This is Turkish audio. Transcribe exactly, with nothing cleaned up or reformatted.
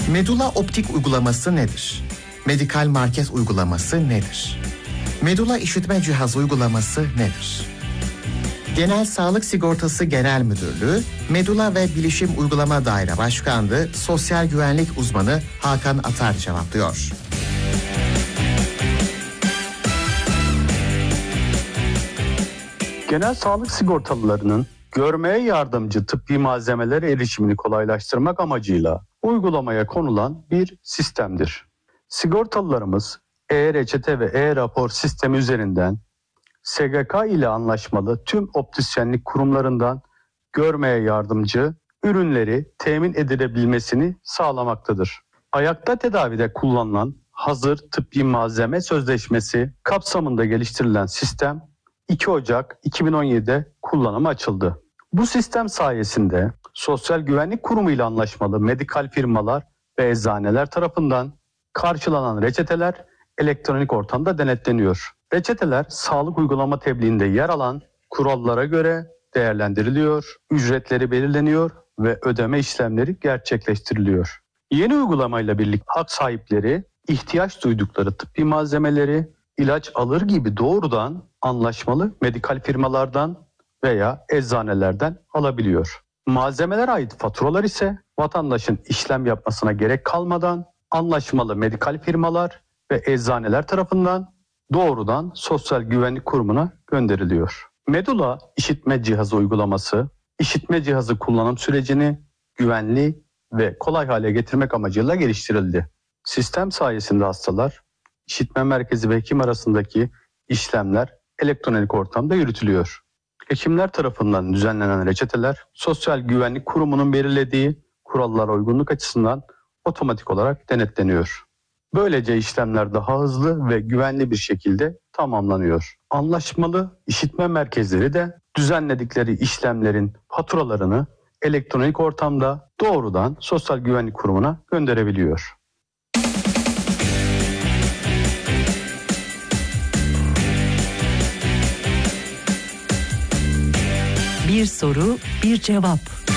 Medula optik uygulaması nedir? Medikal merkez uygulaması nedir? Medula işitme cihazı uygulaması nedir? Genel Sağlık Sigortası Genel Müdürlüğü, Medula ve Bilişim Uygulama Daire Başkanlığı Sosyal Güvenlik Uzmanı Hakan Atar cevaplıyor. Genel sağlık sigortalılarının görmeye yardımcı tıbbi malzemelere erişimini kolaylaştırmak amacıyla uygulamaya konulan bir sistemdir. Sigortalılarımız e-reçete ve e-rapor sistemi üzerinden S G K ile anlaşmalı tüm optisyenlik kurumlarından görmeye yardımcı ürünleri temin edilebilmesini sağlamaktadır. Ayakta tedavide kullanılan hazır tıbbi malzeme sözleşmesi kapsamında geliştirilen sistem iki Ocak iki bin on yedi'de kullanıma açıldı. Bu sistem sayesinde Sosyal Güvenlik Kurumu ile anlaşmalı medikal firmalar ve eczaneler tarafından karşılanan reçeteler elektronik ortamda denetleniyor. Reçeteler sağlık uygulama tebliğinde yer alan kurallara göre değerlendiriliyor, ücretleri belirleniyor ve ödeme işlemleri gerçekleştiriliyor. Yeni uygulamayla birlikte hak sahipleri ihtiyaç duydukları tıbbi malzemeleri ilaç alır gibi doğrudan anlaşmalı medikal firmalardan veya eczanelerden alabiliyor. Malzemelere ait faturalar ise vatandaşın işlem yapmasına gerek kalmadan anlaşmalı medikal firmalar ve eczaneler tarafından doğrudan Sosyal Güvenlik Kurumu'na gönderiliyor. Medula işitme cihazı uygulaması, işitme cihazı kullanım sürecini güvenli ve kolay hale getirmek amacıyla geliştirildi. Sistem sayesinde hastalar, işitme merkezi ve hekim arasındaki işlemler elektronik ortamda yürütülüyor. Hekimler tarafından düzenlenen reçeteler, Sosyal Güvenlik Kurumu'nun belirlediği kurallara uygunluk açısından otomatik olarak denetleniyor. Böylece işlemler daha hızlı ve güvenli bir şekilde tamamlanıyor. Anlaşmalı işitme merkezleri de düzenledikleri işlemlerin faturalarını elektronik ortamda doğrudan Sosyal Güvenlik Kurumu'na gönderebiliyor. Bir soru, bir cevap.